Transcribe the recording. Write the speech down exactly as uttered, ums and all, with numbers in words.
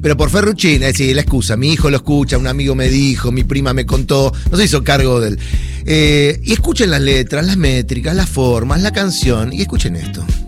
pero por Ferrucci, es decir, la excusa. Mi hijo lo escucha, un amigo me dijo, mi prima me contó, no se hizo cargo de él. Eh, y escuchen las letras, las métricas, las formas, la canción, y escuchen esto.